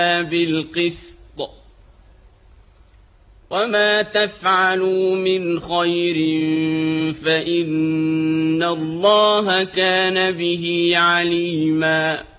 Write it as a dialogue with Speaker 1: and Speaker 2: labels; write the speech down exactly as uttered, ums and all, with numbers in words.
Speaker 1: بالقسط وما تفعلوا من خير فإن الله كان به عليما